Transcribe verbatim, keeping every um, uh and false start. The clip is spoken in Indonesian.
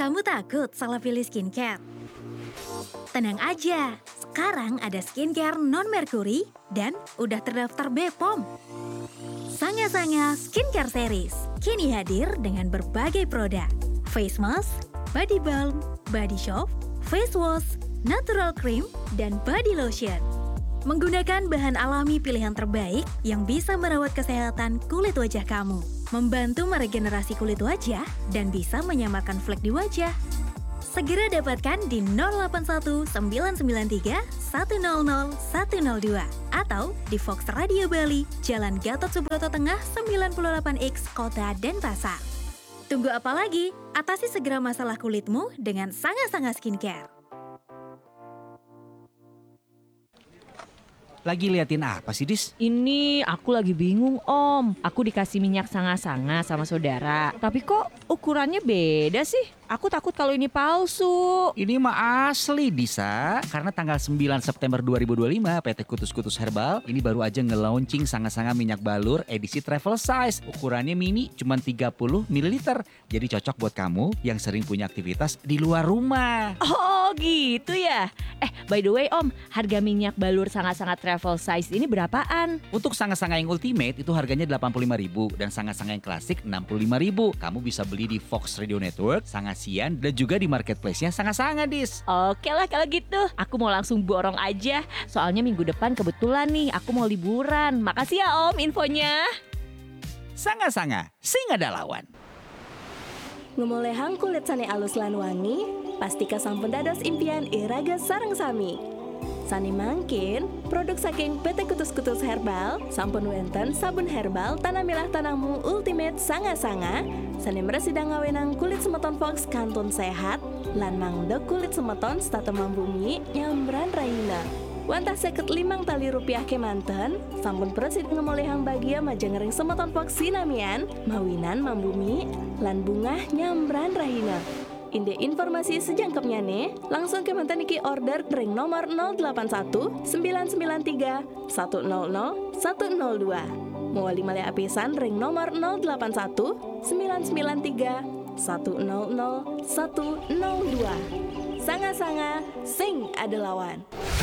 Kamu takut salah pilih skincare? Tenang aja, sekarang ada skincare non-merkuri dan udah terdaftar B P O M. Sanga-Sanga Skincare Series kini hadir dengan berbagai produk. Face mask, body balm, body shop, face wash, natural cream, dan body lotion. Menggunakan bahan alami pilihan terbaik yang bisa merawat kesehatan kulit wajah kamu, membantu meregenerasi kulit wajah, dan bisa menyamarkan flek di wajah. Segera dapatkan di nol delapan satu sembilan sembilan tiga satu nol nol satu nol dua atau di Fox Radio Bali, Jalan Gatot Subroto Tengah sembilan puluh delapan X, Kota Denpasar. Tunggu apa lagi? Atasi segera masalah kulitmu dengan Sanga-Sanga Skincare. Lagi liatin apa sih, Dis? Ini aku lagi bingung, Om. Aku dikasih minyak Sanga-Sanga sama saudara. Tapi kok ukurannya beda sih? Aku takut kalau ini palsu. Ini mah asli, Disa. Karena tanggal sembilan September dua ribu dua puluh lima, P T Kutus Kutus Herbal ini baru aja nge-launching Sanga-Sanga minyak balur edisi travel size. Ukurannya mini, cuma tiga puluh mililiter. Jadi cocok buat kamu yang sering punya aktivitas di luar rumah. Oh gitu ya? Eh by the way Om, harga minyak balur Sanga-Sanga travel size ini berapaan? Untuk Sanga-Sanga yang ultimate itu harganya delapan puluh lima ribu dan Sanga-Sanga yang klasik enam puluh lima ribu. Kamu bisa beli di Fox Radio Network, Sangasian, dan juga di marketplace-nya Sanga-Sanga, Dis. Oke lah kalau gitu, aku mau langsung borong aja. Soalnya minggu depan kebetulan nih aku mau liburan. Makasih ya Om infonya. Sanga-Sanga, sing ada lawan. Ngomolehang kulit sane alus lan wangi, pastika sampun dados impian iraga sareng sami. Sani mangkin, produk saking P T Kutus Kutus Herbal, sampun wenten sabun herbal tanah milah tanahmu ultimate Sanga-Sanga, sani meresidang ngawenang kulit semeton Fox kantun sehat, lan mangdek kulit semeton statem mambumi nyambran raina. Wantah seket limang tali rupiah kemanten, sampun presid ngemolehang bagia majengering semeton Fox sinamian, mawinan mambumi, lan bungah nyambran rahina. Inde informasi sejangkepnya nih, langsung ke mantan iki order ring nomor nol delapan satu sembilan sembilan tiga satu nol nol satu nol dua. Mewali malih apisan ring nomor nol delapan satu sembilan sembilan tiga satu nol nol satu nol dua. Sanga-Sanga, sing ada lawan.